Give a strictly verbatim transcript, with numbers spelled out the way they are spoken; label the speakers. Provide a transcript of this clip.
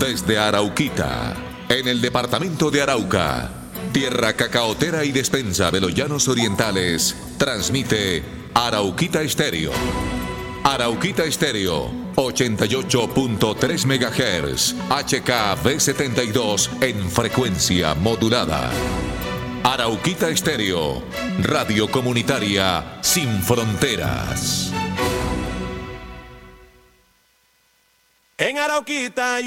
Speaker 1: desde Arauquita, en el departamento de Arauca, tierra cacaotera y despensa de los llanos orientales, transmite Arauquita Estéreo. Arauquita Estéreo, ochenta y ocho punto tres megahertz, H K V setenta y dos en frecuencia modulada. Arauquita Estéreo, radio comunitaria sin fronteras.
Speaker 2: En Arauquita